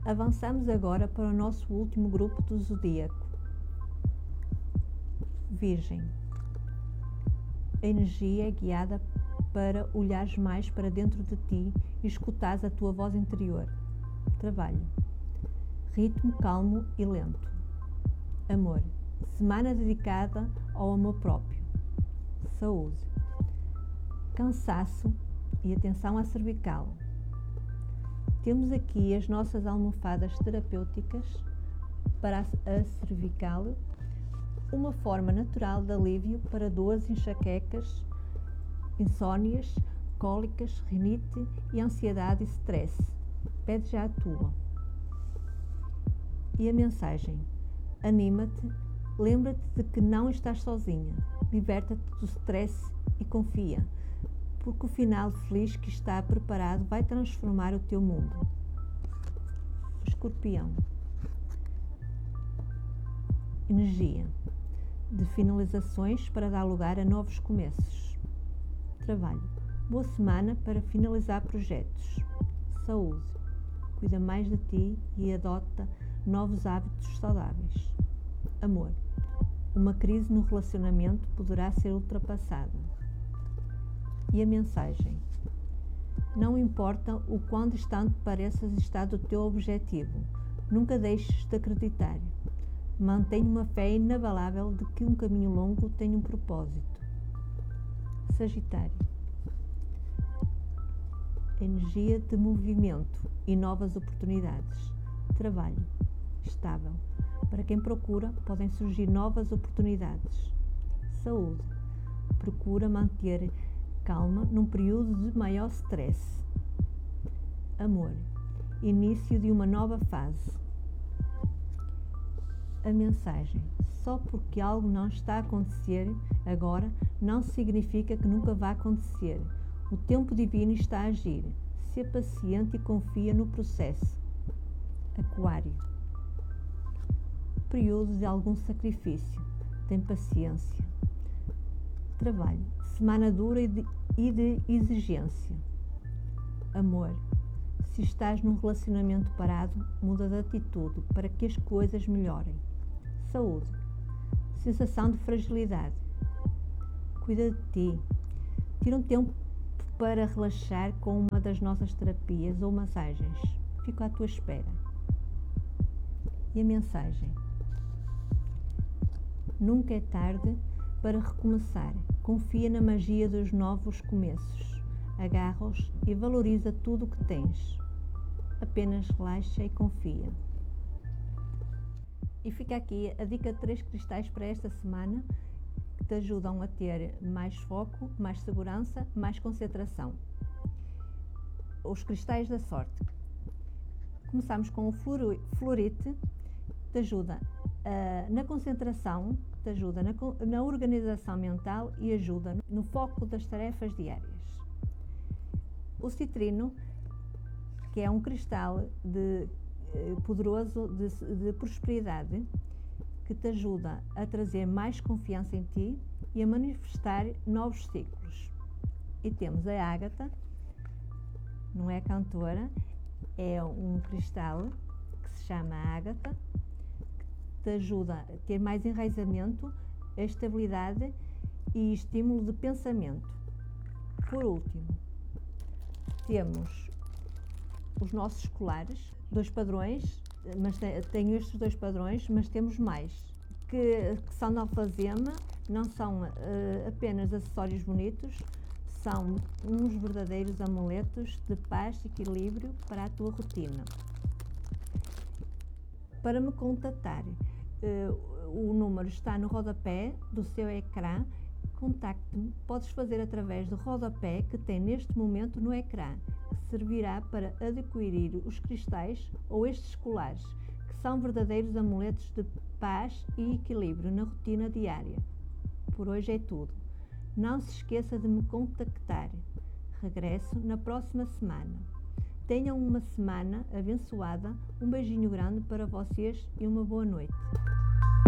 Avançamos agora para o nosso último grupo do zodíaco. Virgem. A energia é guiada para olhares mais para dentro de ti e escutares a tua voz interior. Trabalho. Ritmo calmo e lento. Amor. Semana dedicada ao amor próprio. Saúde. Cansaço e atenção à cervical. Temos aqui as nossas almofadas terapêuticas para a cervical, uma forma natural de alívio para dores, enxaquecas, insónias, cólicas, rinite e ansiedade e stress. Pede já a tua. E a mensagem: anima-te, lembra-te de que não estás sozinha, liberta-te do stress e confia, porque o final feliz que está preparado vai transformar o teu mundo. Escorpião. Energia de finalizações para dar lugar a novos começos. Trabalho. Boa semana para finalizar projetos. Saúde. Cuida mais de ti e adota novos hábitos saudáveis. Amor. Uma crise no relacionamento poderá ser ultrapassada. E a mensagem: não importa o quão distante pareças estar do teu objetivo, nunca deixes de acreditar. Mantenha uma fé inabalável de que um caminho longo tem um propósito. Sagitário. Energia de movimento e novas oportunidades. Trabalho. Estável. Para quem procura, podem surgir novas oportunidades. Saúde. Procura manter calma num período de maior stress. Amor. Início de uma nova fase. A mensagem: só porque algo não está a acontecer agora, não significa que nunca vá acontecer. O tempo divino está a agir. Seja paciente e confia no processo. Aquário. Período de algum sacrifício. Tem paciência. Trabalho. Semana dura e de exigência. Amor. Se estás num relacionamento parado, muda de atitude para que as coisas melhorem. Saúde. Sensação de fragilidade. Cuida de ti. Tira um tempo para relaxar com uma das nossas terapias ou massagens. Fico à tua espera. E a mensagem: nunca é tarde para recomeçar. Confia na magia dos novos começos. Agarra-os e valoriza tudo o que tens. Apenas relaxa e confia. E fica aqui a dica de 3 cristais para esta semana que te ajudam a ter mais foco, mais segurança, mais concentração. Os cristais da sorte. Começamos com o fluorite, te ajuda na concentração, te ajuda na organização mental e ajuda no foco das tarefas diárias. O citrino, que é um cristal poderoso de prosperidade, que te ajuda a trazer mais confiança em ti e a manifestar novos ciclos. E temos a ágata, não é cantora, é um cristal que se chama ágata, te ajuda a ter mais enraizamento, estabilidade e estímulo de pensamento. Por último, temos os nossos colares, 2 padrões, mas tenho estes 2 padrões, mas temos mais, que são de alfazema, não são apenas acessórios bonitos, são uns verdadeiros amuletos de paz e equilíbrio para a tua rotina. Para me contatar, o número está no rodapé do seu ecrã. Contacte-me, podes fazer através do rodapé que tem neste momento no ecrã, que servirá para adquirir os cristais ou estes colares, que são verdadeiros amuletos de paz e equilíbrio na rotina diária. Por hoje é tudo. Não se esqueça de me contactar. Regresso na próxima semana. Tenham uma semana abençoada, um beijinho grande para vocês e uma boa noite.